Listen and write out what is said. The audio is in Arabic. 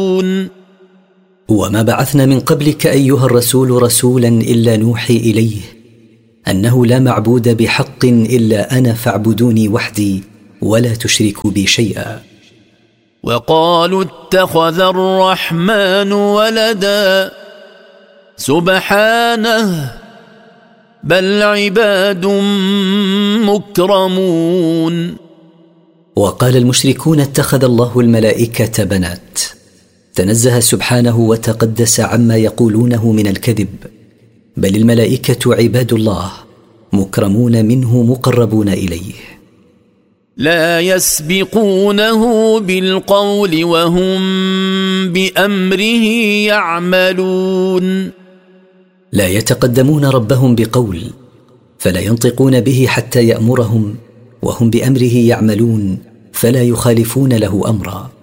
وما بعثنا من قبلك أيها الرسول رسولا إلا نوحي إليه أنه لا معبود بحق إلا أنا فاعبدوني وحدي ولا تشركوا بي شيئا. وقالوا اتخذ الرحمن ولدا سبحانه بل عباد مكرمون. وقال المشركون اتخذ الله الملائكة بنات، تنزه سبحانه وتقدس عما يقولونه من الكذب، بل الملائكة عباد الله مكرمون منه مقربون إليه. لا يسبقونه بالقول وهم بأمره يعملون. لا يتقدمون ربهم بقول، فلا ينطقون به حتى يأمرهم، وهم بأمره يعملون فلا يخالفون له أمرا.